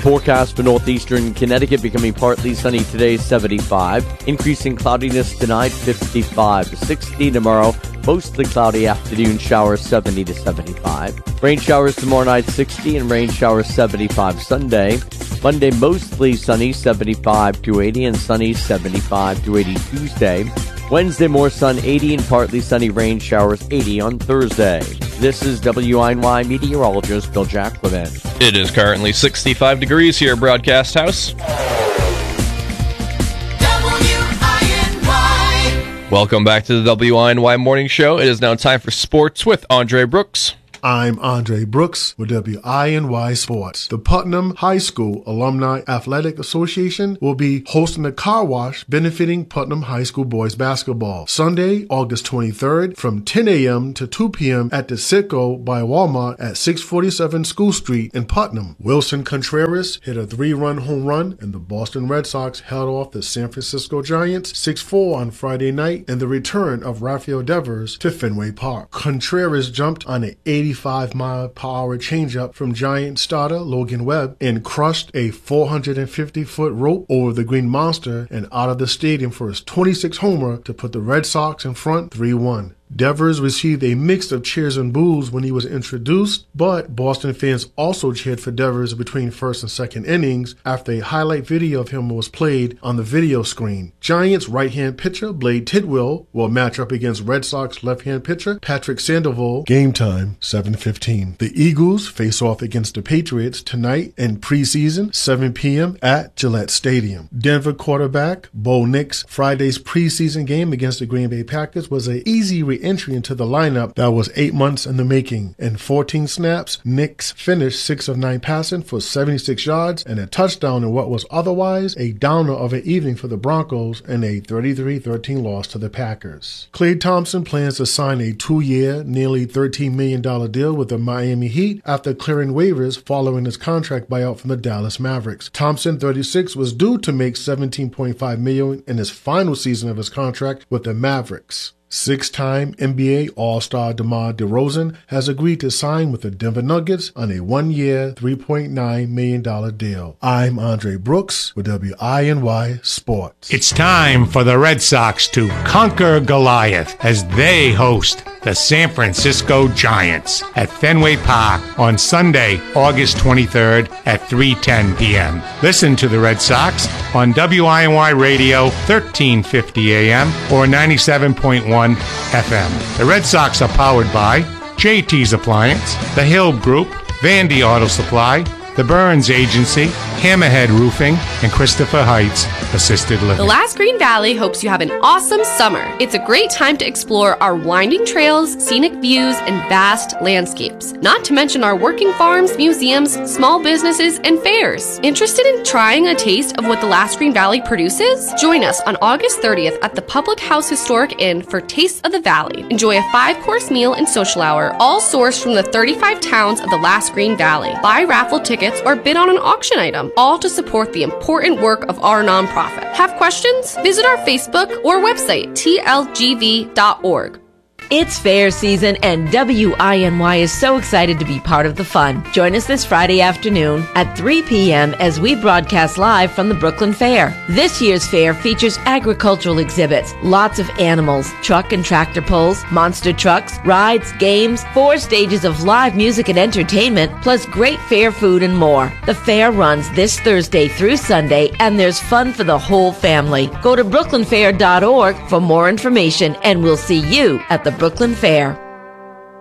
forecast for northeastern Connecticut, becoming partly sunny today, 75. Increasing cloudiness tonight, 55 to 60 tomorrow. Mostly cloudy afternoon showers, 70 to 75. Rain showers tomorrow night, 60, and rain showers 75 Sunday. Monday, mostly sunny, 75 to 80, and sunny, 75 to 80 Tuesday. Wednesday, more sun, 80, and partly sunny, rain showers, 80 on Thursday. This is WINY meteorologist Bill Jacquemin. It is currently 65 degrees here at Broadcast House. Welcome back to the WINY Morning Show. It is now time for sports with Andre Brooks. I'm Andre Brooks with WINY Sports. The Putnam High School Alumni Athletic Association will be hosting a car wash benefiting Putnam High School boys basketball Sunday, August 23rd from 10 a.m. to 2 p.m. at the Citgo by Walmart at 647 School Street in Putnam. Wilson Contreras hit a 3-run home run, and the Boston Red Sox held off the San Francisco Giants 6-4 on Friday night in the return of Rafael Devers to Fenway Park. Contreras jumped on an 85-mile-per-hour changeup from Giant starter Logan Webb and crushed a 450-foot rope over the Green Monster and out of the stadium for his 26th homer to put the Red Sox in front 3-1. Devers received a mix of cheers and boos when he was introduced, but Boston fans also cheered for Devers between first and second innings after a highlight video of him was played on the video screen. Giants right-hand pitcher Blade Tidwell will match up against Red Sox left-hand pitcher Patrick Sandoval. Game time, 7:15. The Eagles face off against the Patriots tonight in preseason, 7 p.m. at Gillette Stadium. Denver quarterback Bo Nix Friday's preseason game against the Green Bay Packers was an easy entry into the lineup that was 8 months in the making. In 14 snaps, Nix finished 6 of 9 passing for 76 yards and a touchdown in what was otherwise a downer of an evening for the Broncos in a 33-13 loss to the Packers. Klay Thompson plans to sign a 2-year, nearly $13 million deal with the Miami Heat after clearing waivers following his contract buyout from the Dallas Mavericks. Thompson, 36, was due to make $17.5 million in his final season of his contract with the Mavericks. 6-time NBA All-Star DeMar DeRozan has agreed to sign with the Denver Nuggets on a 1-year, $3.9 million deal. I'm Andre Brooks with WINY Sports. It's time for the Red Sox to conquer Goliath as they host the San Francisco Giants at Fenway Park on Sunday, August 23rd at 3:10 p.m. Listen to the Red Sox on WINY Radio, 1350 AM or 97.1 FM. The Red Sox are powered by JT's Appliance, The Hill Group, Vandy Auto Supply, The Burns Agency, Hammerhead Roofing, and Christopher Heights Assisted Living. The Last Green Valley hopes you have an awesome summer. It's a great time to explore our winding trails, scenic views, and vast landscapes. Not to mention our working farms, museums, small businesses, and fairs. Interested in trying a taste of what the Last Green Valley produces? Join us on August 30th at the Public House Historic Inn for Tastes of the Valley. Enjoy a 5-course meal and social hour, all sourced from the 35 towns of the Last Green Valley. Buy raffle tickets or bid on an auction item, all to support the important work of our nonprofit. Have questions? Visit our Facebook or website, tlgv.org. It's fair season, and WINY is so excited to be part of the fun. Join us this Friday afternoon at 3 p.m. as we broadcast live from the Brooklyn Fair. This year's fair features agricultural exhibits, lots of animals, truck and tractor pulls, monster trucks, rides, games, 4 stages of live music and entertainment, plus great fair food and more. The fair runs this Thursday through Sunday, and there's fun for the whole family. Go to brooklynfair.org for more information, and we'll see you at the Brooklyn Fair.